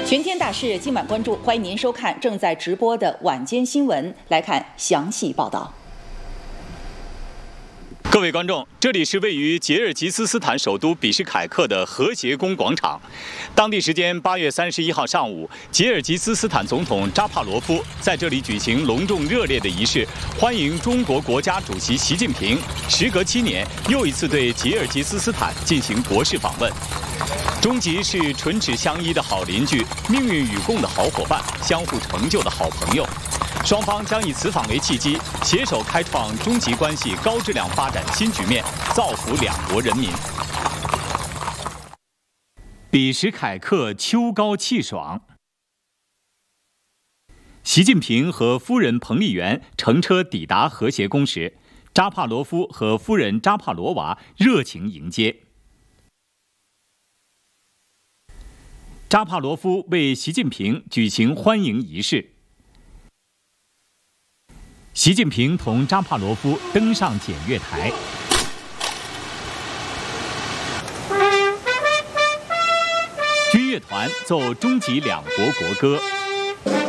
全天大事今晚关注，欢迎您收看正在直播的晚间新闻，来看详细报道。 各位观众，这里是位于吉尔吉斯斯坦首都比什凯克的和谐宫广场。当地时间8月31号上午，吉尔吉斯斯坦总统扎帕罗夫在这里举行隆重热烈的仪式，欢迎中国国家主席习近平时隔7年又一次对吉尔吉斯斯坦进行国事访问。中吉是唇齿相依的好邻居，命运与共的好伙伴，相互成就的好朋友。双方将以此访为契机，携手开创中吉关系高质量发展新局面，造福两国人民。比什凯克秋高气爽，习近平和夫人彭丽媛乘车抵达和谐宫时，扎帕罗夫和夫人扎帕罗娃热情迎接。扎帕罗夫为习近平举行欢迎仪式。习近平同扎帕罗夫登上检阅台，军乐团奏中吉两国国歌。